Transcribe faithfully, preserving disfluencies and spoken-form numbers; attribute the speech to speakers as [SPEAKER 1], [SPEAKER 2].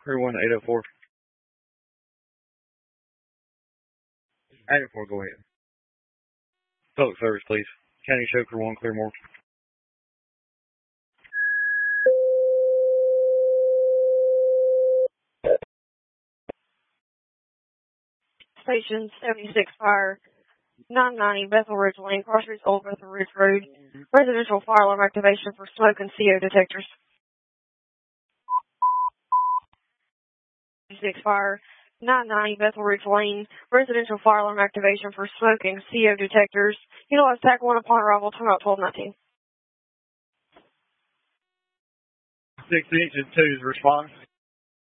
[SPEAKER 1] Clear one, eight oh four. eight oh four, go ahead. Public service, please. County show crew one, clear more.
[SPEAKER 2] Station seventy-six Fire, nine ninety Bethel Ridge Lane, Cross Streets, Old Bethel Ridge Road. Residential fire alarm activation for smoke and C O detectors. seventy-six Fire, nine ninety Bethel Ridge Lane. Residential fire alarm activation for smoke and C O detectors. Utilize TAC one upon arrival, turn out twelve nineteen.
[SPEAKER 1] six inches two is response.